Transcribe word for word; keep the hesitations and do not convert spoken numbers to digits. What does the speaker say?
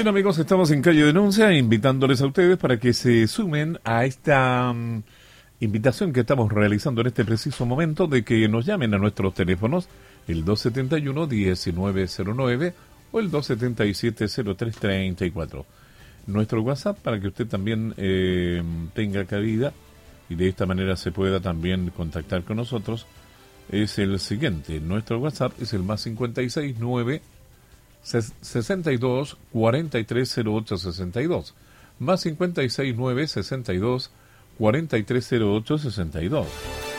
Bien, amigos, estamos en Calle Denuncia invitándoles a ustedes para que se sumen a esta um, invitación que estamos realizando en este preciso momento de que nos llamen a nuestros teléfonos el dos setenta y uno, diecinueve cero nueve o el dos setenta y siete, cero tres treinta y cuatro. Nuestro WhatsApp para que usted también eh, tenga cabida y de esta manera se pueda también contactar con nosotros es el siguiente. Nuestro WhatsApp es el más cincuenta y seis nueve sesenta y dos cuarenta y tres cero ocho sesenta y dos, más cincuenta y seis nueve sesenta y dos cuarenta y tres cero ocho sesenta y dos.